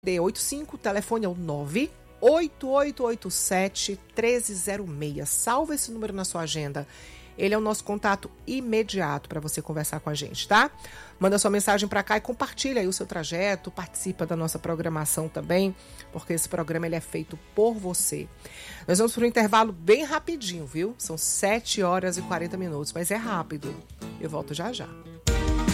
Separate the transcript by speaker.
Speaker 1: 85, o telefone é o 98887-1306. Salva esse número na sua agenda. Ele é o nosso contato imediato para você conversar com a gente, tá? Manda sua mensagem para cá e compartilha aí o seu trajeto, participa da nossa programação também, porque esse programa ele é feito por você. Nós vamos para um intervalo bem rapidinho, viu? São 7 horas e 40 minutos, mas é rápido. Eu volto já já.